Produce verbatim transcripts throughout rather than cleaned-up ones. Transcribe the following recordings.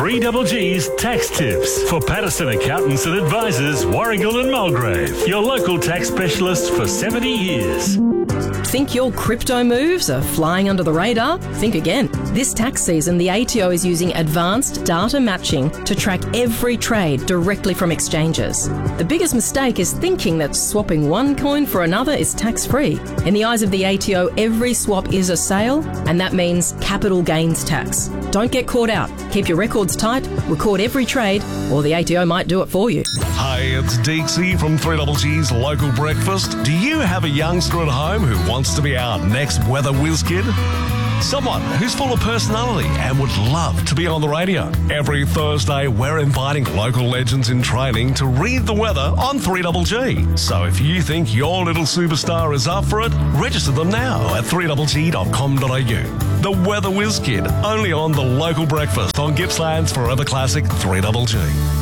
three G's tax tips for Patterson Accountants and Advisors, Warragul and Mulgrave. Your local tax specialist for seventy years. Think your crypto moves are flying under the radar? Think again. This tax season, the A T O is using advanced data matching to track every trade directly from exchanges. The biggest mistake is thinking that swapping one coin for another is tax-free. In the eyes of the A T O, every swap is a sale, and that means capital gains tax. Don't get caught out. Keep your records tight, record every trade, or the A T O might do it for you. Hi, it's Deeksy from three G's Local Breakfast. Do you have a youngster at home who wants to be our next weather whiz kid? Someone who's full of personality and would love to be on the radio. Every Thursday, we're inviting local legends in training to read the weather on three G. So if you think your little superstar is up for it, register them now at three G dot com dot a u. The Weather Whiz Kid, only on the Local Breakfast on Gippsland's Forever Classic three G.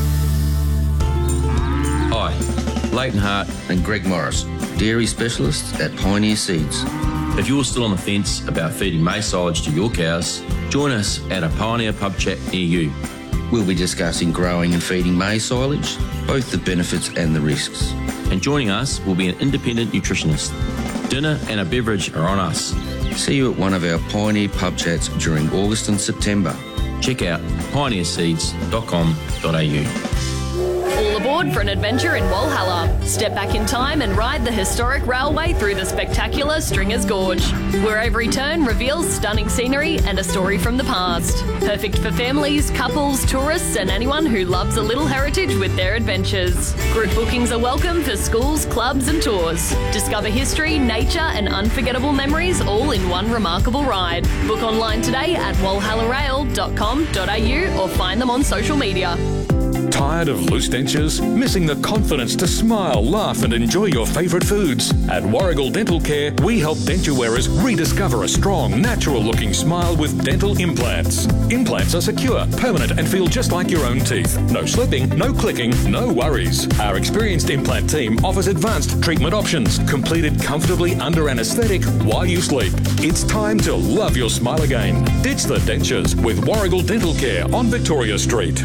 Hi, Leighton Hart and Greg Morris, dairy specialists at Pioneer Seeds. If you're still on the fence about feeding maize silage to your cows, join us at a Pioneer pub chat near you. We'll be discussing growing and feeding maize silage, both the benefits and the risks. And joining us will be an independent nutritionist. Dinner and a beverage are on us. See you at one of our Pioneer pub chats during August and September. Check out pioneer seeds dot com dot a u. All aboard for an adventure in Walhalla. Step back in time and ride the historic railway through the spectacular Stringers Gorge, where every turn reveals stunning scenery and a story from the past. Perfect for families, couples, tourists and anyone who loves a little heritage with their adventures. Group bookings are welcome for schools, clubs and tours. Discover history, nature and unforgettable memories all in one remarkable ride. Book online today at walhalla rail dot com dot a u or find them on social media. Tired of loose dentures? Missing the confidence to smile, laugh and enjoy your favourite foods? At Warragul Dental Care, we help denture wearers rediscover a strong, natural-looking smile with dental implants. Implants are secure, permanent and feel just like your own teeth. No slipping, no clicking, no worries. Our experienced implant team offers advanced treatment options, completed comfortably under anaesthetic while you sleep. It's time to love your smile again. Ditch the dentures with Warragul Dental Care on Victoria Street.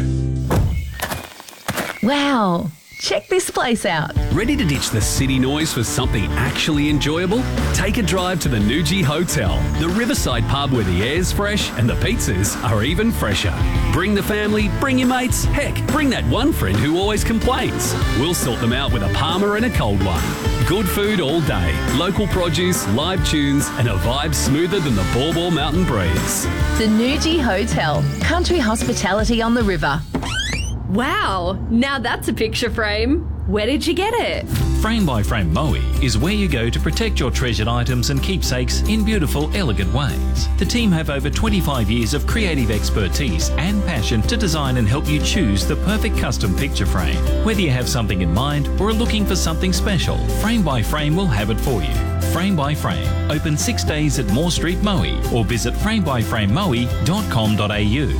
Wow, check this place out. Ready to ditch the city noise for something actually enjoyable? Take a drive to the Nuji Hotel, the riverside pub where the air's fresh and the pizzas are even fresher. Bring the family, bring your mates, heck, bring that one friend who always complains. We'll sort them out with a Palmer and a cold one. Good food all day, local produce, live tunes and a vibe smoother than the Baw Baw Mountain breeze. The Nuji Hotel, country hospitality on the river. Wow, now that's a picture frame. Where did you get it? Frame by Frame Moe is where you go to protect your treasured items and keepsakes in beautiful, elegant ways. The team have over twenty-five years of creative expertise and passion to design and help you choose the perfect custom picture frame. Whether you have something in mind or are looking for something special, Frame by Frame will have it for you. Frame by Frame, open six days at Moore Street, Moe, or visit frame by frame moe dot com dot a u.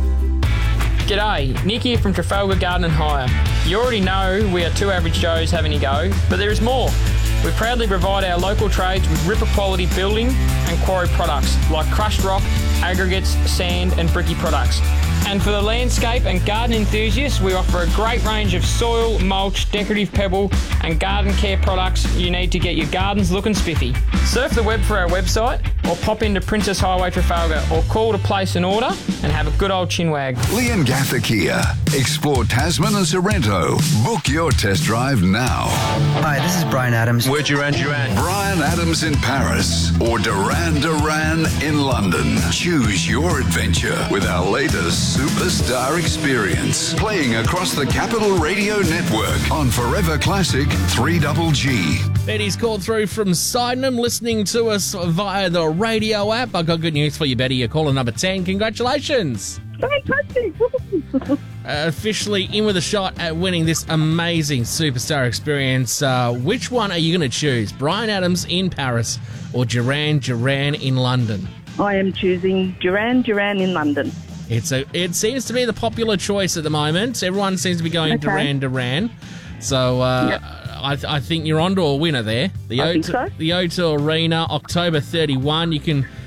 G'day, Nick here from Trafalgar Garden and Hire. You already know we are two average Joes having a go, but there is more. We proudly provide our local trades with ripper quality building and quarry products like crushed rock, aggregates, sand and bricky products. And for the landscape and garden enthusiasts, we offer a great range of soil, mulch, decorative pebble and garden care products you need to get your gardens looking spiffy. Surf the web for our website or pop into Princess Highway Trafalgar or call to place an order and have a good old chinwag. Leongatha Kia. Explore Tasman and Sorrento. Book your test drive now. Hi, this is Brian Adams. We're Duran Duran. Brian Adams in Paris or Duran Duran in London. Choose your adventure with our latest Superstar Experience. Playing across the Capital Radio Network on Forever Classic three G. Betty's called through from Sydenham, listening to us via the radio app. I've got good news for you, Betty. You're caller number ten. Congratulations. Fantastic. uh, officially in with a shot at winning this amazing Superstar Experience. Uh, which one are you going to choose? Brian Adams in Paris or Duran Duran in London? I am choosing Duran Duran in London. It's a. It seems to be the popular choice at the moment. Everyone seems to be going Okay. Duran Duran. So uh, Yep. I, I think you're onto a winner there. The I O think two, so. the O two Arena, October thirty-first. You can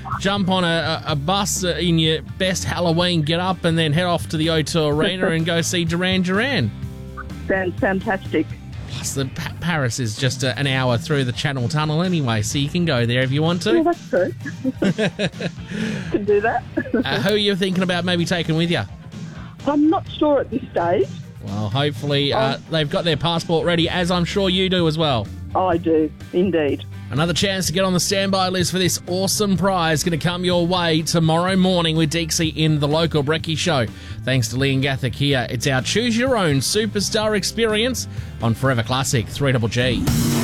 jump on a, a, a bus in your best Halloween get up and then head off to the O two Arena and go see Duran Duran. Sounds fantastic. Plus, the pa- Paris is just a, an hour through the Channel Tunnel anyway, so you can go there if you want to. Yeah, that's true. Can do that. uh, who are you thinking about maybe taking with you? I'm not sure at this stage. Well, hopefully uh, they've got their passport ready, as I'm sure you do as well. I do, indeed. Another chance to get on the standby list for this awesome prize going to come your way tomorrow morning with Dixie in the local Brekkie Show. Thanks to Lee and Gathick here. It's our Choose Your Own Superstar experience on Forever Classic three G G.